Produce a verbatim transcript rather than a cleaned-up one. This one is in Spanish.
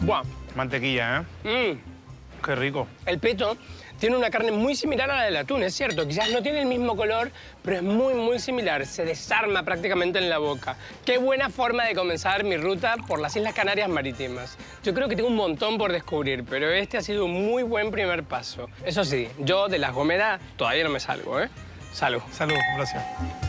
Buah. Mantequilla, ¿eh? Mmm. Qué rico. El peto tiene una carne muy similar a la del atún, es cierto. Quizás no tiene el mismo color, pero es muy, muy similar. Se desarma prácticamente en la boca. Qué buena forma de comenzar mi ruta por las Islas Canarias Marítimas. Yo creo que tengo un montón por descubrir, pero este ha sido un muy buen primer paso. Eso sí, yo de Las Gomeras todavía no me salgo, ¿eh? Salud. Salud, gracias.